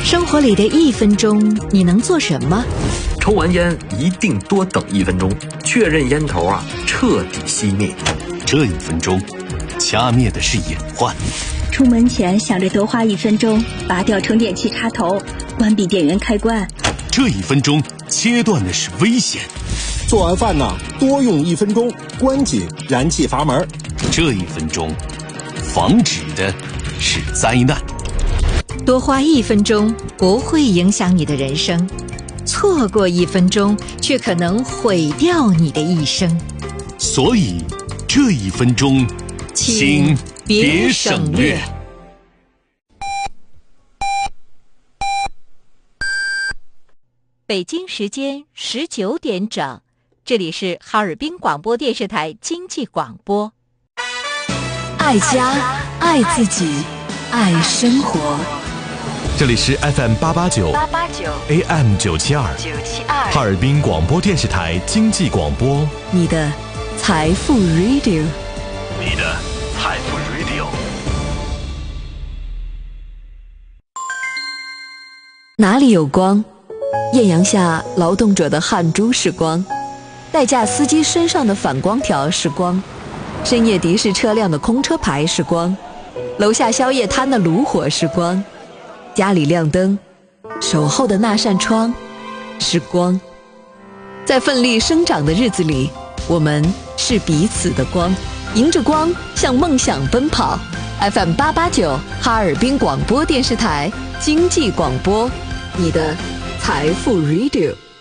生活里的1分钟，你能做什么？ 抽完烟一定多等1分钟，确认烟头彻底熄灭。 这1分钟，掐灭的是隐患。 出门前想着多花1分钟，拔掉充电器插头，关闭电源开关。 这1分钟，切断的是危险。 做完饭多用1分钟，关紧燃气阀门。 这1分钟，防止的是灾难。 多花1分钟不会影响你的人生，错过1分钟却可能毁掉你的一生。 所以，这1分钟，请别省略。 北京时间19点整，这里是哈尔滨广播电视台经济广播。爱家，爱自己，爱生活。 这里是 FM889 AM972 哈尔滨广播电视台经济广播， 你的财富 Radio， 你的财富 Radio。 哪里有光？艳阳下劳动者的汗珠是光，代驾司机身上的反光条是光，深夜的士车辆的空车牌是光，楼下宵夜摊的炉火是光，家里亮灯，守候的那扇窗是光。在奋力生长的日子里，我们是彼此的光，迎着光向梦想奔跑。 FM889 哈尔滨广播电视台经济广播，你的财富 Radio。